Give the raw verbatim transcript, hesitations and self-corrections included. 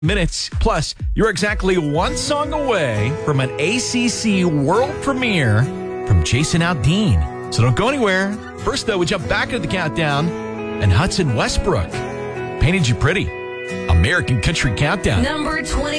minutes. Plus, you're exactly one song away from an A C C world premiere from Jason Aldean. So don't go anywhere. First, though, we jump back into the countdown, and Hudson Westbrook Painted You Pretty. American Country Countdown. Number twenty.